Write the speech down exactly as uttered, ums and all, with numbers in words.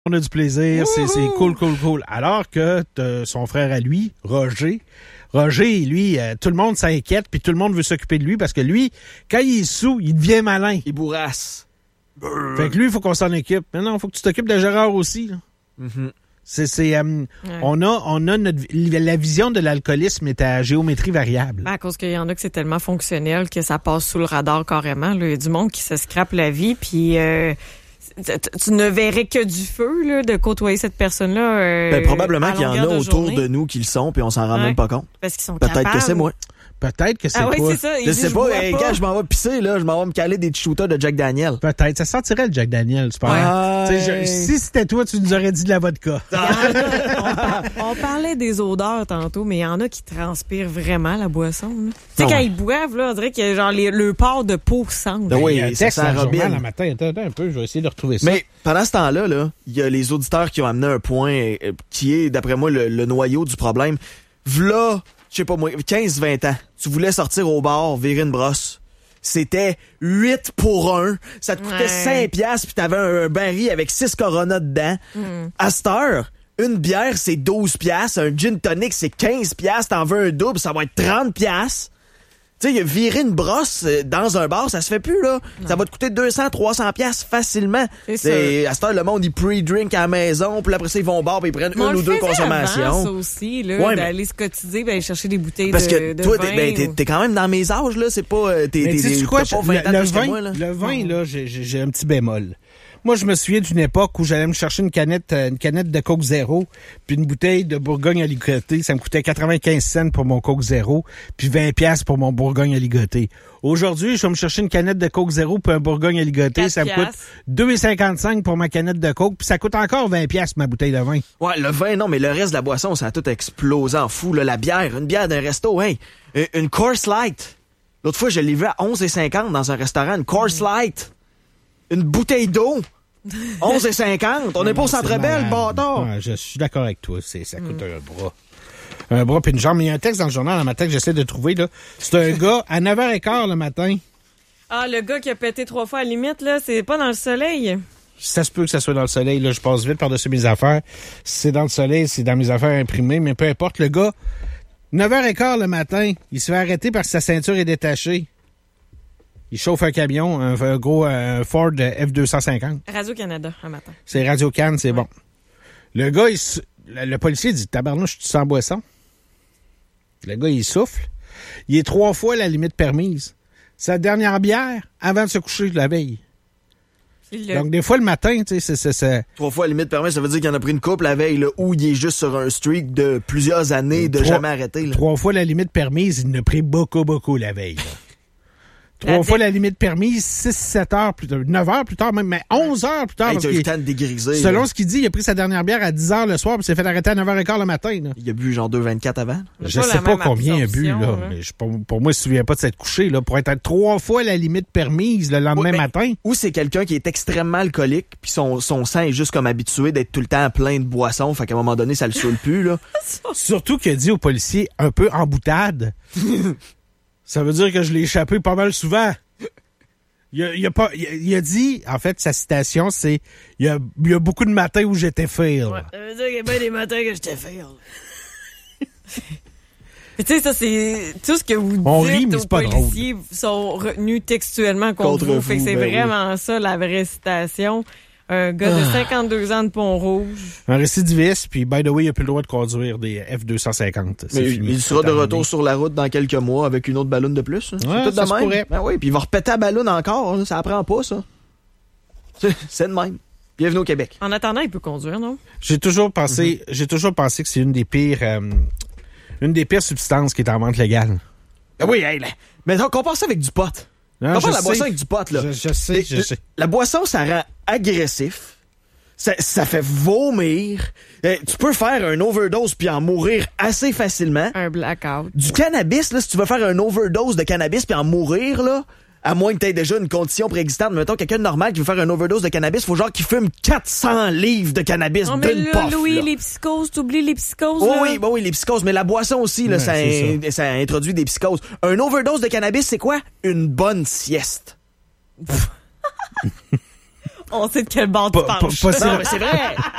On a du plaisir, c'est, c'est cool, cool, cool. Alors que son frère à lui, Roger, Roger, lui, euh, tout le monde s'inquiète, puis tout le monde veut s'occuper de lui, parce que lui, quand il est sous, il devient malin. Il bourrasse. Fait que lui, il faut qu'on s'en occupe. Mais non, il faut que tu t'occupes de Gérard aussi. Là. Mm-hmm. C'est, c'est, euh, ouais. On a, on a notre, la vision de l'alcoolisme est à géométrie variable. Ben, à cause qu'il y en a que c'est tellement fonctionnel que ça passe sous le radar carrément. Là. Il y a du monde qui se scrape la vie, puis... Euh, tu ne verrais que du feu là, de côtoyer cette personne-là. Euh, ben, probablement qu'il y en a de autour journée. de nous qui le sont, puis on s'en rend ouais. même pas compte. Parce qu'ils sont Peut-être capables. que c'est moi. Peut-être que c'est ah, toi. Oui, c'est ça. Je sais pas, hey, quand je m'en vais pisser, là, je m'en vais me caler des shooters de Jack Daniel. Peut-être. Ça sentirait le Jack Daniel, tu penses? Ouais. Je, si c'était toi, tu nous aurais dit de la vodka. A, on, par, on parlait des odeurs tantôt, mais il y en a qui transpirent vraiment la boisson. Tu sais, quand ouais. ils boivent, là, on dirait que genre les, le port de peau sent. Ben oui, il y a un ça texte sent dans le journal Robin. le matin. Attends, attends un peu, je vais essayer de retrouver ça. Mais pendant ce temps-là, là, il y a les auditeurs qui ont amené un point euh, qui est, d'après moi, le, le noyau du problème. V'là, je sais pas moi, quinze vingt ans, tu voulais sortir au bar, virer une brosse. C'était huit pour un. Ça te coûtait ouais. cinq piastres, puis t'avais un, un baril avec six Corona dedans. Mm. À cette heure, une bière, c'est douze piastres. Un gin tonic, c'est quinze piastres. T'en veux un double, ça va être trente piastres. Tu sais, virer une brosse dans un bar, ça se fait plus, là. Non. Ça va te coûter deux cents, trois cents piastres facilement. C'est c'est, à cette heure, le monde, il pre-drink à la maison, puis après ça, ils vont au bar, puis ils prennent Mais une ou deux consommations. Avant, ça aussi, là, ouais, d'aller mais... se cotiser, ben, aller chercher des bouteilles Parce de que de toi, vin. T'es, ben, t'es, t'es quand même dans mes âges, là. C'est pas... T'es, mais t'es, t'es, quoi, t'as pas vingt ans le, plus vin, que moi, là. Le vin, là, j'ai, j'ai un petit bémol. Moi, je me souviens d'une époque où j'allais me chercher une canette, une canette de Coke Zéro, puis une bouteille de Bourgogne à ligoter. Ça me coûtait quatre-vingt-quinze cents pour mon Coke Zéro, puis vingt piastres pour mon Bourgogne à ligoter. Aujourd'hui, je vais me chercher une canette de Coke Zéro puis un Bourgogne à ligoter. Ça me coûte deux virgule cinquante-cinq pour ma canette de Coke, puis ça coûte encore vingt piastres ma bouteille de vin. Ouais, le vin, non, mais le reste de la boisson, ça a tout explosé en fou. Là. La bière, une bière d'un resto, hein, une Coors Light. L'autre fois, je l'ai vu à onze virgule cinquante dans un restaurant, une Coors Light. Une bouteille d'eau, onze virgule cinquante. On n'est pas au Centre Bell, bâtard. Ouais, je suis d'accord avec toi. C'est, ça coûte mm. un bras. Un bras puis une jambe. Il y a un texte dans le journal le matin que j'essaie de trouver. Là. C'est un gars à neuf heures quinze le matin. Ah, le gars qui a pété trois fois à la limite, là, c'est pas dans le soleil. Ça se peut que ça soit dans le soleil. Là, je passe vite par-dessus mes affaires. Si c'est dans le soleil, c'est dans mes affaires imprimées. Mais peu importe, le gars, neuf heures quinze le matin, il se fait arrêter parce que sa ceinture est détachée. Il chauffe un camion, un, un gros un Ford F deux cent cinquante. Radio-Canada, un matin. C'est Radio-Can, c'est ouais. bon. Le gars, il, le, le policier dit « Tabarnouche, tu sens boisson? » Le gars, il souffle. Il est trois fois la limite permise. Sa dernière bière avant de se coucher la veille. Le... Donc, des fois, le matin, tu sais, c'est, c'est, c'est... Trois fois la limite permise, ça veut dire qu'il en a pris une couple la veille, là, où il est juste sur un streak de plusieurs années de trois, jamais arrêter. Là. Trois fois la limite permise, il en a pris beaucoup, beaucoup la veille. Là. Trois la fois dé... la limite permise, six sept heures plus tard, neuf heures plus tard, même, mais onze heures plus tard. Hey, parce t'as eu le temps de dégriser. Selon là. ce qu'il dit, il a pris sa dernière bière à dix heures le soir, puis s'est fait arrêter à neuf heures quinze le matin. Là. Il a bu genre deux vingt-quatre avant. Je pas sais pas combien il a bu, là. Hein. Mais je, pour, pour moi, il se souvient pas de s'être couché, là, pour être à trois fois la limite permise le lendemain oui, matin. Ou c'est quelqu'un qui est extrêmement alcoolique, puis son, son sang est juste comme habitué d'être tout le temps plein de boissons, fait qu'à un moment donné, ça le saoule plus, là. Surtout qu'il a dit aux policiers, un peu en boutade. Ça veut dire que je l'ai échappé pas mal souvent. Il a, il, a pas, il, a, il a dit, en fait, sa citation, c'est il y a, il y a beaucoup de matins où j'étais fail. Ouais, ça veut dire qu'il y a bien des matins que j'étais fail. Mais tu sais, ça, c'est tout ce que vous On dites rit, mais aux c'est pas policiers drôle. Sont retenus textuellement contre, contre vous. vous. Fait que c'est ben vraiment oui. ça, la vraie citation. Un gars de cinquante-deux ans de Pont-Rouge. Un récidiviste, puis by the way, il n'a plus le droit de conduire des F deux cent cinquante. Mais il, il sera de retour sur la route dans quelques mois avec une autre ballonne de plus. Hein. Ouais, c'est tout ça de se même. pourrait. Ben oui, puis il va repéter la ballonne encore. Hein. Ça apprend pas, ça. C'est, c'est de même. Bienvenue au Québec. En attendant, il peut conduire, non? J'ai toujours pensé, mm-hmm. j'ai toujours pensé que c'est une des pires, euh, une des pires substances qui est en vente légale. Ben oui, hey, là. Mais donc, compare ça avec du pot. Non, compare la sais. boisson avec du pot, là. Je, je sais, je Et, sais. La boisson, ça rend agressif. Ça, ça fait vomir. Euh, tu peux faire un overdose puis en mourir assez facilement. Un blackout. Du cannabis, là, si tu veux faire un overdose de cannabis puis en mourir, là, à moins que tu aies déjà une condition préexistante, mettons quelqu'un de normal qui veut faire un overdose de cannabis, faut genre qu'il fume quatre cents livres de cannabis non, d'une mais là, puff. Louis, là. les psychoses, t'oublies les psychoses. Oh là. oui, bah oui, les psychoses, mais la boisson aussi, là, ouais, ça, ça. ça introduit des psychoses. Un overdose de cannabis, c'est quoi? Une bonne sieste. On sait de quel bord tu Pas- pas- penches. pas si- Non, mais c'est vrai.